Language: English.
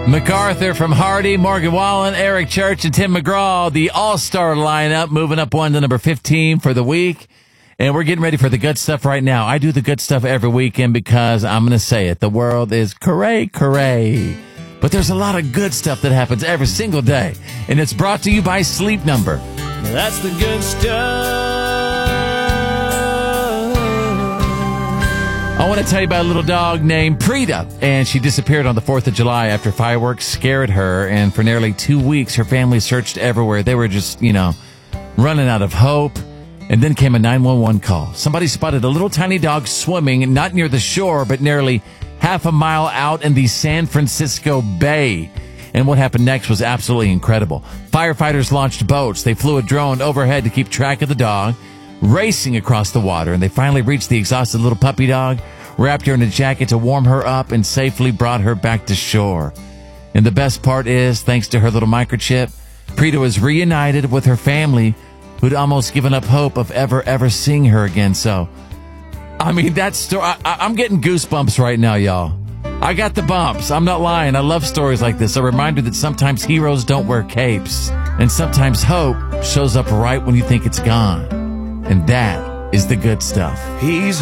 MacArthur from Hardy, Morgan Wallen, Eric Church, and Tim McGraw, the all-star lineup, moving up one to number 15 for the week. And we're getting ready for the good stuff right now. I do the good stuff every weekend because I'm going to say it. The world is cray. But there's a lot of good stuff that happens every single day. And it's brought to you by Sleep Number. That's the good stuff. I want to tell you about a little dog named Prita. And she disappeared on the 4th of July after fireworks scared her. And for nearly 2 weeks, her family searched everywhere. They were just, running out of hope. And then came a 911 call. Somebody spotted a little tiny dog swimming, not near the shore, but nearly half a mile out in the San Francisco Bay. And what happened next was absolutely incredible. Firefighters launched boats. They flew a drone overhead to keep track of the dog, racing across the water. And they finally reached the exhausted little puppy dog, wrapped her in a jacket to warm her up, and safely brought her back to shore. And the best part is, thanks to her little microchip, Prita was reunited with her family, who'd almost given up hope of ever seeing her again. So, that story, I'm getting goosebumps right now, y'all. I got the bumps. I'm not lying. I love stories like this. A reminder that sometimes heroes don't wear capes. And sometimes hope shows up right when you think it's gone. And that is the good stuff. He's